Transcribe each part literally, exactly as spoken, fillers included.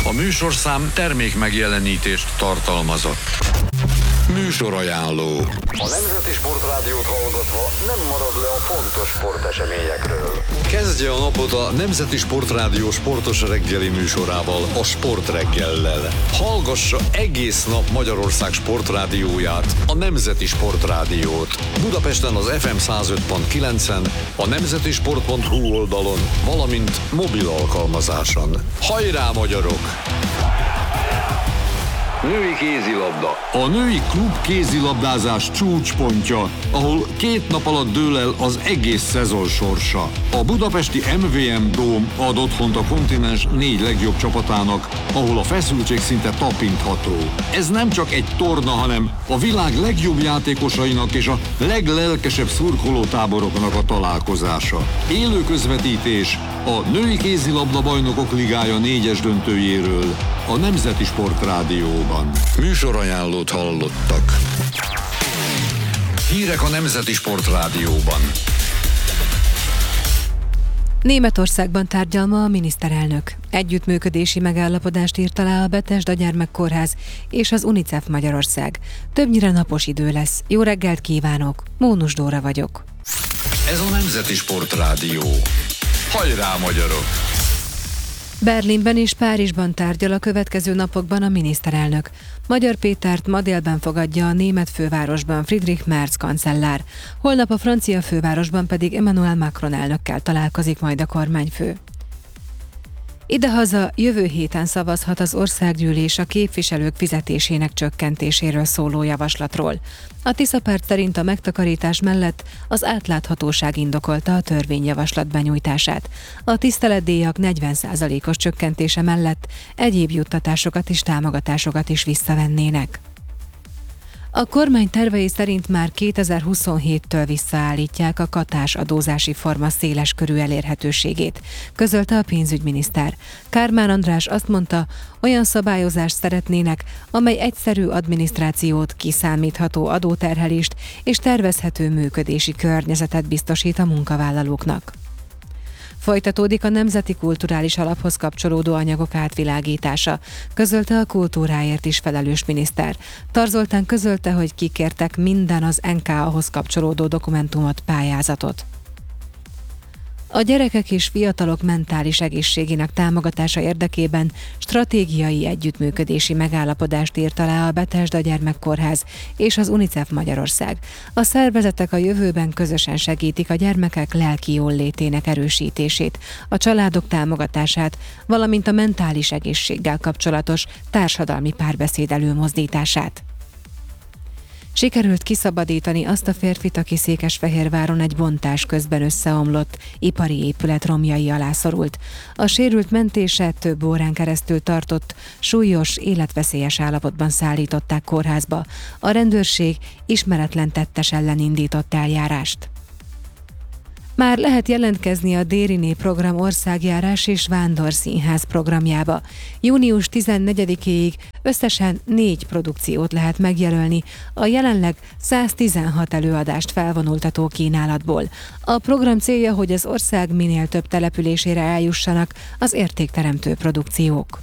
A műsorszám termék megjelenítést tartalmazott. Műsorajánló. A Nemzeti Sportrádiót hallgatva nem marad le a fontos sporteseményekről. Kezdje a napot a Nemzeti Sportrádió sportos reggeli műsorával, a Sportreggellel. Hallgassa egész nap Magyarország sportrádióját, a Nemzeti Sportrádiót. Budapesten az ef em száz öt pont kilencen, a nemzetisport pont hu oldalon, valamint mobil alkalmazáson. Hajrá, magyarok! Női kézilabda. A női klub kézilabdázás csúcspontja, ahol két nap alatt dől el az egész szezon sorsa. A budapesti em vé em Dome ad otthont a kontinens négy legjobb csapatának, ahol a feszültség szinte tapintható. Ez nem csak egy torna, hanem a világ legjobb játékosainak és a leglelkesebb szurkolótáboroknak a találkozása. Élő közvetítés a Női Kézilabda Bajnokok Ligája négyes döntőjéről a Nemzeti Sportrádióban. Műsorajánlót hallottak. Hírek a Nemzeti Sportrádióban. Németországban tárgyal ma a miniszterelnök. Együttműködési megállapodást írt alá a Bethesda Gyermekkórház és az UNICEF Magyarország. Többnyire napos idő lesz. Jó reggelt kívánok! Mónus Dóra vagyok. Ez a Nemzeti Sportrádió. Hajrá, magyarok! Berlinben és Párizsban tárgyal a következő napokban a miniszterelnök. Magyar Pétert ma délben fogadja a német fővárosban Friedrich Merz kancellár. Holnap a francia fővárosban pedig Emmanuel Macron elnökkel találkozik majd a kormányfő. Idehaza jövő héten szavazhat az országgyűlés a képviselők fizetésének csökkentéséről szóló javaslatról. A Tisza-párt szerint a megtakarítás mellett az átláthatóság indokolta a törvényjavaslat benyújtását. A tiszteletdíjak negyven százalékos csökkentése mellett egyéb juttatásokat és támogatásokat is visszavennének. A kormány tervei szerint már kétezer-huszonhéttől visszaállítják a katás adózási forma széles körű elérhetőségét, közölte a pénzügyminiszter. Kármán András azt mondta, olyan szabályozást szeretnének, amely egyszerű adminisztrációt, kiszámítható adóterhelést és tervezhető működési környezetet biztosít a munkavállalóknak. Folytatódik a Nemzeti Kulturális Alaphoz kapcsolódó anyagok átvilágítása, közölte a kultúráért is felelős miniszter. Tarz Zoltán közölte, hogy kikértek minden az en ká á-hoz kapcsolódó dokumentumot, pályázatot. A gyerekek és fiatalok mentális egészségének támogatása érdekében stratégiai együttműködési megállapodást írt alá a Bethesda Gyermekkórház és az UNICEF Magyarország. A szervezetek a jövőben közösen segítik a gyermekek lelki jólétének erősítését, a családok támogatását, valamint a mentális egészséggel kapcsolatos társadalmi párbeszéd előmozdítását. Sikerült kiszabadítani azt a férfit, aki Székesfehérváron egy bontás közben összeomlott ipari épület romjai alá szorult. A sérült mentése több órán keresztül tartott, súlyos, életveszélyes állapotban szállították kórházba. A rendőrség ismeretlen tettes ellen indított eljárást. Már lehet jelentkezni a Dériné program országjárás és vándorszínház programjába. június tizennegyedikéig összesen négy produkciót lehet megjelölni a jelenleg száztizenhat előadást felvonultató kínálatból. A program célja, hogy az ország minél több településére eljussanak az értékteremtő produkciók.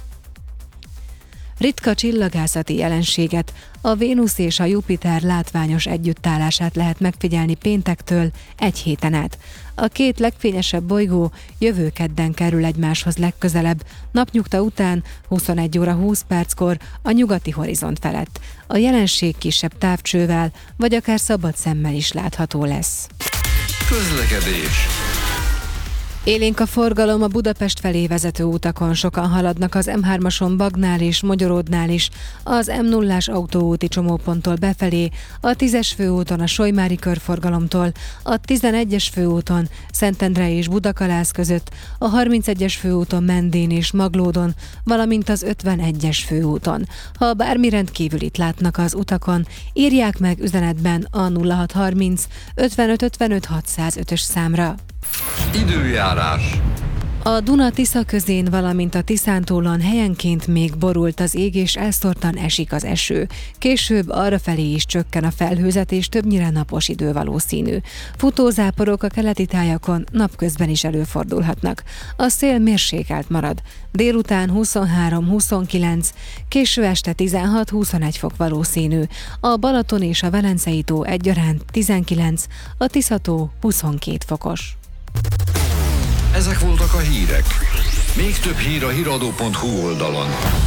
Ritka csillagászati jelenséget, a Vénusz és a Jupiter látványos együttállását lehet megfigyelni péntektől egy héten át. A két legfényesebb bolygó jövő kedden kerül egymáshoz legközelebb, napnyugta után huszonegy óra húsz perckor a nyugati horizont felett. A jelenség kisebb távcsővel, vagy akár szabad szemmel is látható lesz. Közlekedés. Élénk a forgalom a Budapest felé vezető utakon, sokan haladnak az em hármason Bagnál és Mogyoródnál is, az em nullás autóúti csomóponttól befelé, a tízes főúton a Solymári körforgalomtól, a tizenegyes főúton Szentendre és Budakalász között, a harmincegyes főúton Mendén és Maglódon, valamint az ötvenegyes főúton. Ha bármi rendkívülit látnak az utakon, írják meg üzenetben a nulla hat harminc ötvenöt ötvenöt hatszázötös számra. Időjárás. A Duna-Tisza közén, valamint a Tiszántúlon helyenként még borult az ég, és elszórtan esik az eső. Később arrafelé is csökken a felhőzet, és többnyire napos idő valószínű. Futózáporok a keleti tájakon napközben is előfordulhatnak. A szél mérsékelt marad. Délután huszonhárom-huszonkilenc, késő este tizenhat-huszonegy fok valószínű. A Balaton és a Velencei tó egyaránt tizenkilenc, a Tisza-tó huszonkét fokos. Ezek voltak a hírek. Még több hír a híradó pont hu oldalon.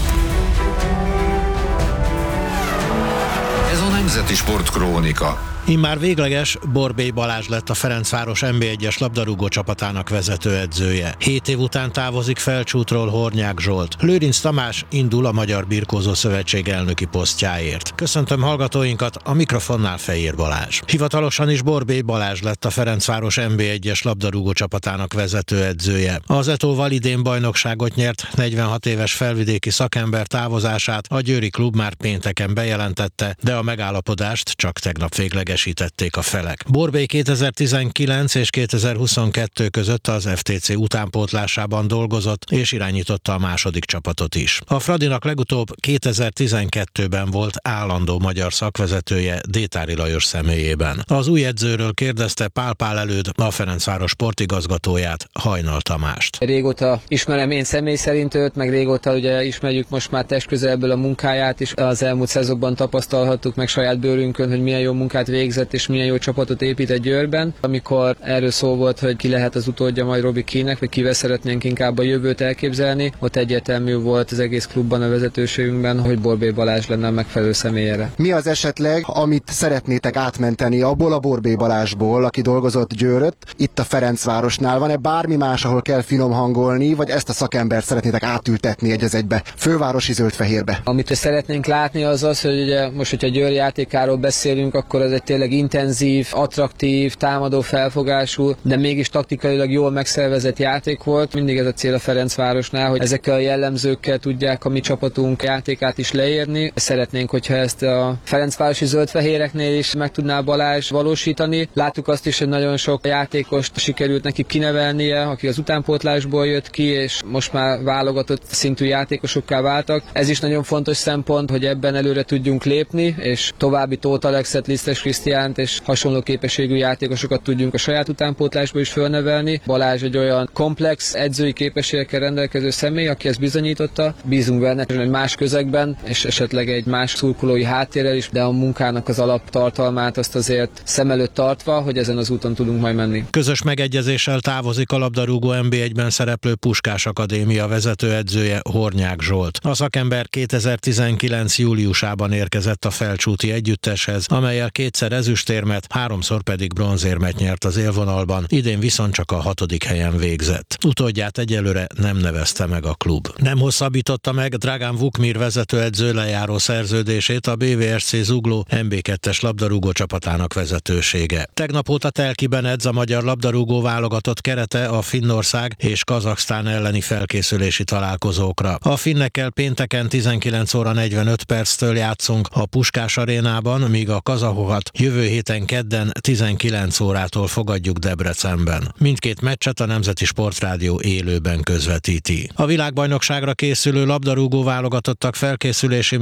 Ez a Nemzeti Sportkrónika. Immár végleges, Borbély Balázs lett a Ferencváros en bé egyes labdarúgó csapatának vezetőedzője. Hét év után távozik Felcsútról Hornyák Zsolt. Lőrinc Tamás indul a Magyar Birkózó Szövetség elnöki posztjáért. Köszöntöm hallgatóinkat, a mikrofonnál Fejér Balázs. Hivatalosan is Borbély Balázs lett a Ferencváros en bé egyes labdarúgó csapatának vezetőedzője. Az Etóval idén bajnokságot nyert negyvenhat éves felvidéki szakember távozását a győri klub már pénteken bejelentette, de a megállapodást csak tegnap végleges a felek. Borbély kétezer-tizenkilenc és kétezer-huszonkettő között az ef té cé utánpótlásában dolgozott, és irányította a második csapatot is. A Fradinak legutóbb kétezer-tizenkettőben volt állandó magyar szakvezetője Détári Lajos személyében. Az új edzőről kérdezte Pál Pál Előd, a Ferencváros sportigazgatóját, Hajnal Tamást. Régóta ismerem én személy szerint őt, meg régóta ugye ismerjük most már testközelből a munkáját is. Az elmúlt szezonban tapasztalhattuk meg saját bőrünkön, hogy milyen jó munkát végzett és milyen jó csapatot épített Győrben. Amikor erről szó volt, hogy ki lehet az utódja majd Robi Keane-nek, vagy kivel szeretnénk inkább a jövőt elképzelni, ott egyértelmű volt az egész klubban, a vezetőségünkben, hogy Borbély Balázs lenne a megfelelő személyére. Mi az esetleg, amit szeretnétek átmenteni abból a Borbély Balázsból, aki dolgozott Győrött, itt a Ferencvárosnál? Van-e bármi más, ahol kell finom hangolni, vagy ezt a szakembert szeretnétek átültetni egy az egybe, fővárosi zöld-fehérbe? Amit szeretnénk látni az az, hogy ugye most, hogyha Győr játékáról beszélünk, akkor ez egy tényleg intenzív, attraktív, támadó felfogású, de mégis taktikailag jól megszervezett játék volt. Mindig ez a cél a Ferencvárosnál, hogy ezekkel a jellemzőkkel tudják a mi csapatunk játékát is leírni. Szeretnénk, hogyha ezt a ferencvárosi zöldfehéreknél is meg tudná Balázs valósítani. Láttuk azt is, hogy nagyon sok játékost sikerült neki kinevelnie, aki az utánpótlásból jött ki, és most már válogatott szintű játékosokká váltak. Ez is nagyon fontos szempont, hogy ebben előre tudjunk lépni, és további Tóth Alexet, Lisztes Krisztiánt és hasonló képességű játékosokat tudjunk a saját utánpótlásba is fölnevelni. Balázs egy olyan komplex edzői képességekkel rendelkező személy, aki ezt bizonyította. Bízunk benne, hogy más közegben, és esetleg egy más szurkolói háttérrel is, de a munkának az alaptartalmát azt azért szem előtt tartva, hogy ezen az úton tudunk majd menni. Közös megegyezéssel távozik a labdarúgó en bé egyben szereplő Puskás Akadémia vezetőedzője, Hornyák Zsolt. A szakember kétezer-tizenkilenc júliusában érkezett a Felcsúti együtteshez, amellyel kétszer ezüstérmet, háromszor pedig bronzérmet nyert az élvonalban, idén viszont csak a hatodik helyen végzett. Utódját egyelőre nem nevezte meg a klub. Nem hosszabbította meg Dragan Vukmir vezetőedző lejáró szerződését a bé vé es cé Zugló en bé kettes labdarúgó csapatának vezetősége. Tegnap óta Telkiben edz a magyar labdarúgó válogatott kerete a Finnország és Kazaksztán elleni felkészülési találkozókra. A finnekkel pénteken tizenkilenc óra negyvenöt perctől játszunk a Puskás arénában, míg a kazahokat jövő héten kedden tizenkilenc órától fogadjuk Debrecenben. Mindkét meccset a Nemzeti Sportrádió élőben közvetíti. A világbajnokságra készülő labdarúgó válogatottak felkészülési